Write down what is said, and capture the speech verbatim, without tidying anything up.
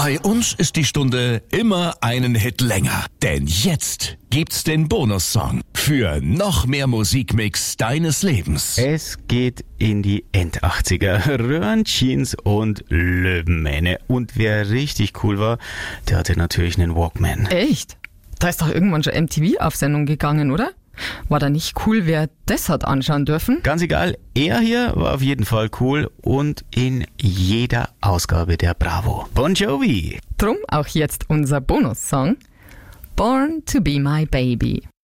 Bei uns ist die Stunde immer einen Hit länger. Denn jetzt gibt's den Bonussong für noch mehr Musikmix deines Lebens. Es geht in die End-achtziger. Röhrenjeans und Löwenmähne. Und wer richtig cool war, der hatte natürlich einen Walkman. Echt? Da ist doch irgendwann schon M T V auf Sendung gegangen, oder? War da nicht cool, wer das hat anschauen dürfen? Ganz egal, er hier war auf jeden Fall cool und in jeder Ausgabe der Bravo. Bon Jovi! Drum auch jetzt unser Bonussong Born to be my baby.